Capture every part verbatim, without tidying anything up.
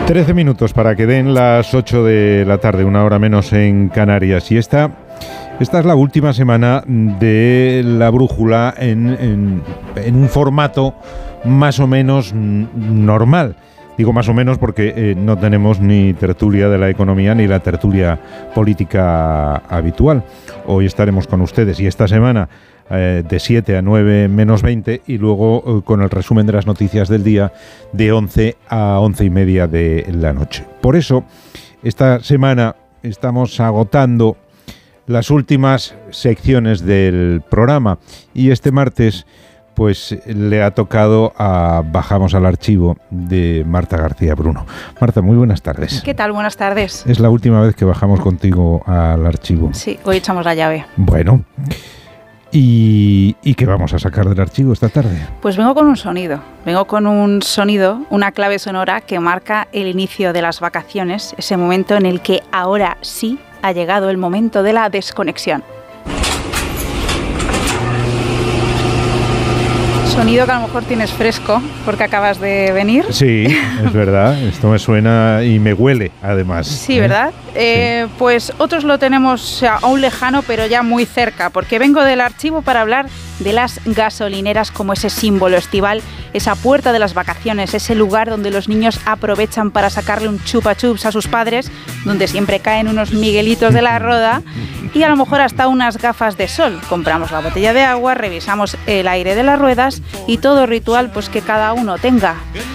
trece minutos para que den las ocho de la tarde, una hora menos en Canarias. Y esta, esta es la última semana de La Brújula en, en, en un formato más o menos normal. Digo más o menos porque eh, no tenemos ni tertulia de la economía ni la tertulia política habitual. Hoy estaremos con ustedes y esta semana eh, de siete a nueve menos veinte y luego eh, con el resumen de las noticias del día de once a once y media de la noche. Por eso, esta semana estamos agotando las últimas secciones del programa y este martes pues le ha tocado a Bajamos al Archivo de Marta García Bruno. Marta, muy buenas tardes. ¿Qué tal? Buenas tardes. Es la última vez que bajamos contigo al archivo. Sí, hoy echamos la llave. Bueno, ¿y, ¿y qué vamos a sacar del archivo esta tarde? Pues vengo con un sonido. Vengo con un sonido, una clave sonora que marca el inicio de las vacaciones, ese momento en el que ahora sí ha llegado el momento de la desconexión. Sonido que a lo mejor tienes fresco porque acabas de venir. Sí, es verdad. Esto me suena y me huele, además. Sí, ¿eh? ¿verdad? Eh, sí. Pues otros lo tenemos aún lejano, pero ya muy cerca, porque vengo del archivo para hablar de las gasolineras como ese símbolo estival, esa puerta de las vacaciones, ese lugar donde los niños aprovechan para sacarle un chupa chups a sus padres, donde siempre caen unos miguelitos de la roda y a lo mejor hasta unas gafas de sol. Compramos la botella de agua, revisamos el aire de las ruedas y todo ritual pues que cada uno tenga.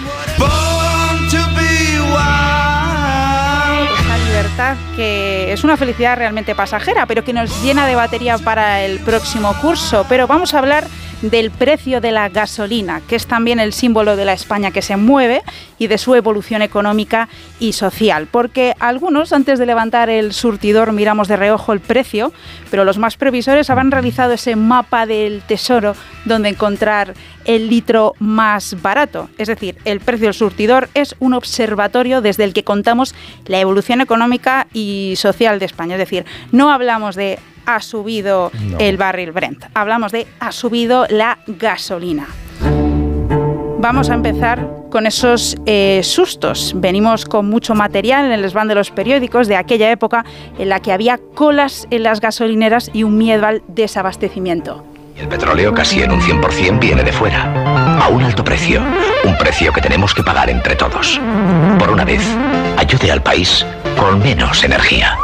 Esa libertad que es una felicidad realmente pasajera, pero que nos llena de batería para el próximo curso. Pero vamos a hablar del precio de la gasolina, que es también el símbolo de la España que se mueve y de su evolución económica y social. Porque algunos, antes de levantar el surtidor, miramos de reojo el precio, pero los más previsores habrán realizado ese mapa del tesoro donde encontrar el litro más barato. Es decir, el precio del surtidor es un observatorio desde el que contamos la evolución económica y social de España. Es decir, no hablamos de ha subido no. el barril Brent, hablamos de ha subido la gasolina. Vamos a empezar con esos eh, sustos. Venimos con mucho material en el desván de los periódicos de aquella época en la que había colas en las gasolineras y un miedo al desabastecimiento. El petróleo casi en un cien por ciento viene de fuera, a un alto precio, un precio que tenemos que pagar entre todos. Por una vez, ayude al país con menos energía.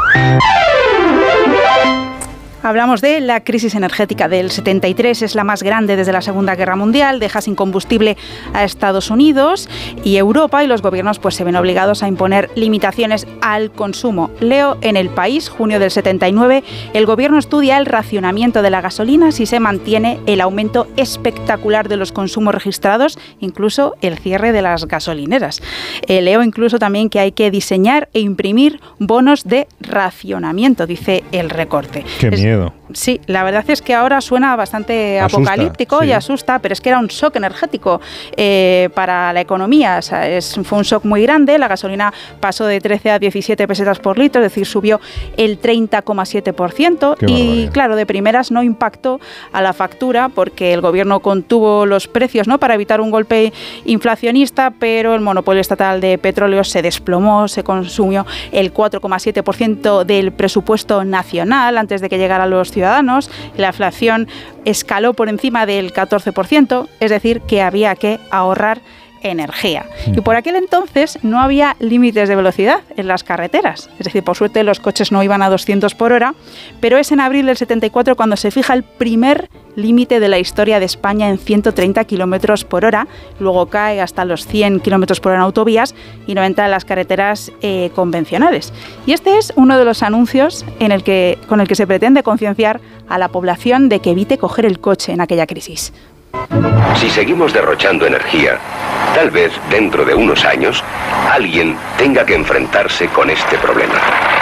Hablamos de la crisis energética del setenta y tres, es la más grande desde la Segunda Guerra Mundial, deja sin combustible a Estados Unidos y Europa, y los gobiernos pues se ven obligados a imponer limitaciones al consumo. Leo en El País, junio del setenta y nueve, el gobierno estudia el racionamiento de la gasolina si se mantiene el aumento espectacular de los consumos registrados, incluso el cierre de las gasolineras. Eh, leo incluso también que hay que diseñar e imprimir bonos de racionamiento, dice el recorte. Qué miedo. Sí, la verdad es que ahora suena bastante asusta, apocalíptico sí. y asusta, pero es que era un shock energético eh, para la economía. O sea, es, fue un shock muy grande. La gasolina pasó de trece a diecisiete pesetas por litro, es decir, subió el treinta coma siete por ciento. Y claro, de primeras no impactó a la factura porque el gobierno contuvo los precios, ¿no?, para evitar un golpe inflacionista, pero el monopolio estatal de petróleo se desplomó, se consumió el cuatro coma siete por ciento del presupuesto nacional antes de que llegara a los ciudadanos. La inflación escaló por encima del catorce por ciento, es decir, que había que ahorrar energía. Y por aquel entonces no había límites de velocidad en las carreteras. Es decir, por suerte los coches no iban a doscientos por hora, pero es en abril del setenta y cuatro cuando se fija el primer límite de la historia de España en ciento treinta kilómetros por hora, luego cae hasta los cien kilómetros por hora en autovías y noventa en las carreteras eh, convencionales. Y este es uno de los anuncios en el que, con el que se pretende concienciar a la población de que evite coger el coche en aquella crisis. Si seguimos derrochando energía, tal vez dentro de unos años alguien tenga que enfrentarse con este problema.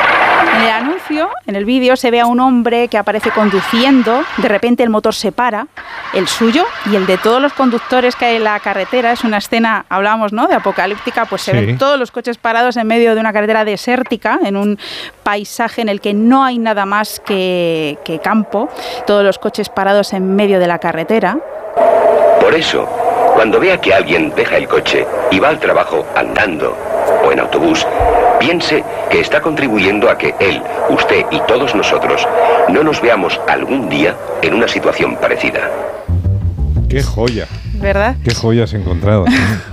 En el anuncio, en el vídeo, se ve a un hombre que aparece conduciendo, de repente el motor se para, el suyo y el de todos los conductores que hay en la carretera. Es una escena, hablábamos, ¿no?, de apocalíptica, pues se sí. ven todos los coches parados en medio de una carretera desértica, en un paisaje en el que no hay nada más que, que campo, todos los coches parados en medio de la carretera. Por eso, cuando vea que alguien deja el coche y va al trabajo andando, o en autobús, piense que está contribuyendo a que él, usted y todos nosotros no nos veamos algún día en una situación parecida. ¡Qué joya! ¿Verdad? ¡Qué joya has encontrado!